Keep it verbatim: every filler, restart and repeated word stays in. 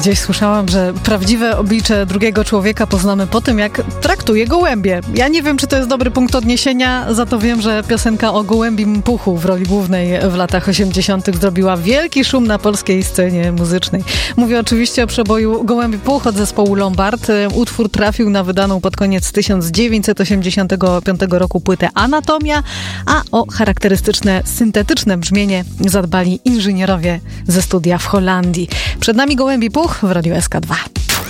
Gdzieś słyszałam, że prawdziwe oblicze drugiego człowieka poznamy po tym, jak traktuje gołębie. Ja nie wiem, czy to jest dobry punkt odniesienia, za to wiem, że piosenka o gołębim puchu w roli głównej w latach osiemdziesiątych zrobiła wielki szum na polskiej scenie muzycznej. Mówię oczywiście o przeboju Gołębi Puch od zespołu Lombard. Utwór trafił na wydaną pod koniec tysiąc dziewięćset osiemdziesiątego piątego roku płytę Anatomia, a o charakterystyczne, syntetyczne brzmienie zadbali inżynierowie ze studia w Holandii. Przed nami Gołębi Puch w Radiu S K dwa.